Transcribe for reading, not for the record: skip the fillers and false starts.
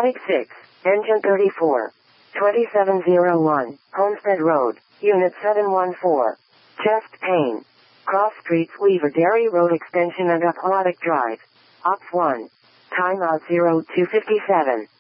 Attic 6, Engine 34. 2701, Homestead Road, Unit 714. Chest pain. Cross Streets, Weaver Dairy Road Extension and Appomattox Drive. Ops 1. Timeout 0257.